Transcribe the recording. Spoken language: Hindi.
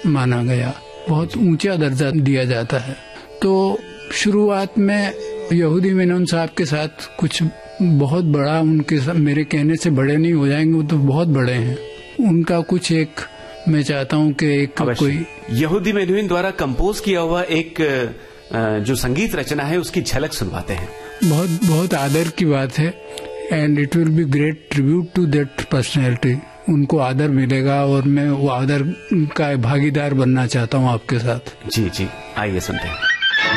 माना गया, बहुत ऊंचा दर्जा दिया जाता है। तो शुरुआत में यहूदी मेनन साहब के साथ कुछ बहुत बड़ा, उनके मेरे कहने से बड़े नहीं हो जाएंगे, वो तो बहुत बड़े हैं। उनका कुछ एक मैं चाहता हूँ कि एक कोई यहूदी मेनुहिन द्वारा कंपोज किया हुआ एक जो संगीत रचना है उसकी झलक सुनवाते हैं। बहुत बहुत आदर की बात है, and it will be great tribute to that personality. उनको आदर मिलेगा और मैं वो आदर का भागीदार बनना चाहता हूँ आपके साथ। जी जी, आइए सुनते हैं।